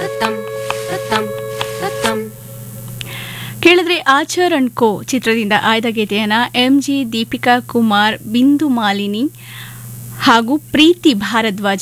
ಕೇಳಿದ್ರೆ Achar and co ಚಿತ್ರದಿಂದ ಆಯ್ದ ಗೀತೆಯನ್ನ MG, ದೀಪಿಕಾ ಕುಮಾರ್, ಬಿಂದು ಮಾಲಿನಿ ಹಾಗೂ ಪ್ರೀತಿ ಭಾರದ್ವಾಜ್